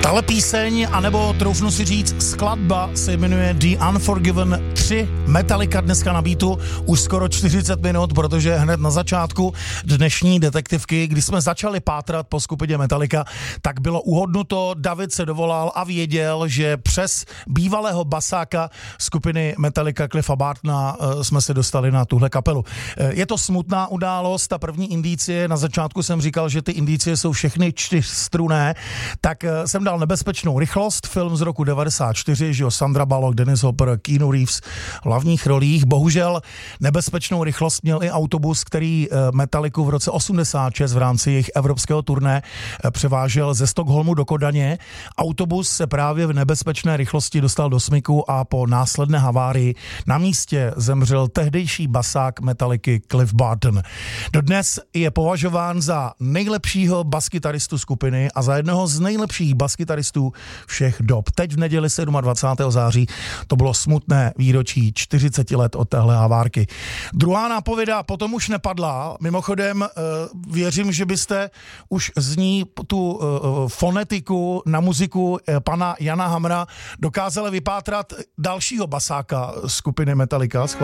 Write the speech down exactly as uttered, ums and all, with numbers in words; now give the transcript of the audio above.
Tahle píseň, anebo troufnu si říct, skladba se jmenuje The Unforgiven tři, Metallica dneska na beatu, už skoro čtyřicet minut, protože hned na začátku dnešní detektivky, když jsme začali pátrat po skupině Metallica, tak bylo uhodnuto, David se dovolal a věděl, že přes bývalého basáka skupiny Metallica Cliffa Bartona jsme se dostali na tuhle kapelu. Je to smutná událost, ta první indicie, na začátku jsem říkal, že ty indicie jsou všechny čtyřstrunné, tak jsem dal Nebezpečnou rychlost, film z roku devadesát čtyři, že jo, Sandra Bullock, Dennis Hopper, Keanu Reeves v hlavních rolích. Bohužel Nebezpečnou rychlost měl i autobus, který Metalliku v roce osmdesát šest v rámci jejich evropského turné převážel ze Stockholmu do Kodaně. Autobus se právě v nebezpečné rychlosti dostal do smyku a po následné havárii na místě zemřel tehdejší basák Metalliky Cliff Barton. Dodnes je považován za nejlepšího baskytaristu skupiny a za jednoho z nejlepších baskytaristů všech dob. Teď v neděli dvacátého sedmého září to bylo smutné výročí čtyřicet let od téhle havárky. Druhá nápověda potom už nepadla. Mimochodem věřím, že byste už z ní tu fonetiku na muziku pana Jana Hamra dokázali vypátrat dalšího basáka skupiny Metallica.